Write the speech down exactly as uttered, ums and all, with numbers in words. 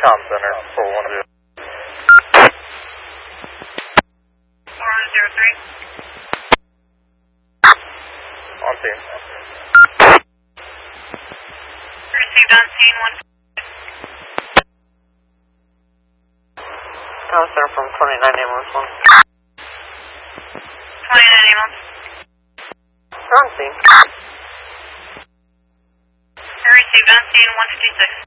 Com Center, four one zero. four one zero three. On scene. Received on scene one. Com Center from twenty-nine ambulance one. twenty-nine ambulance. They're on scene. Received on scene one fifty-six.